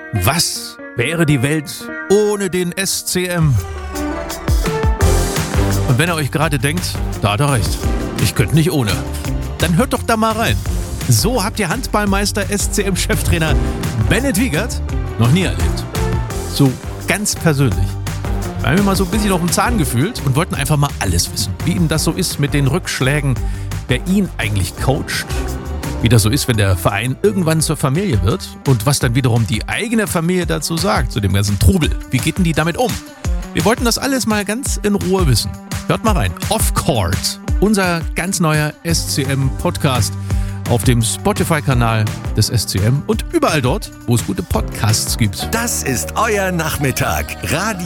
Was wäre die Welt ohne den SCM? Und wenn ihr euch gerade denkt, da hat er recht, ich könnte nicht ohne, dann hört doch da mal rein. So habt ihr Handballmeister SCM-Cheftrainer Bennett Wiegert noch nie erlebt. So ganz persönlich. Wir haben mir mal so ein bisschen auf den Zahn gefühlt und wollten einfach mal alles wissen. Wie ihm das so ist mit den Rückschlägen, wer ihn eigentlich coacht. Wie das so ist, wenn der Verein irgendwann zur Familie wird und was dann wiederum die eigene Familie dazu sagt, zu dem ganzen Trubel. Wie geht denn die damit um? Wir wollten das alles mal ganz in Ruhe wissen. Hört mal rein. Off Court, unser ganz neuer SCM-Podcast auf dem Spotify-Kanal des SCM und überall dort, wo es gute Podcasts gibt. Das ist euer Nachmittag. Radio